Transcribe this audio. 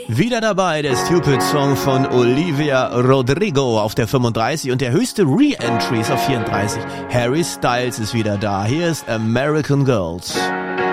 Wieder dabei der Stupid Song von Olivia Rodrigo auf der 35 und der höchste Re-Entry ist auf 34. Harry Styles ist wieder da. Hier ist American Girls.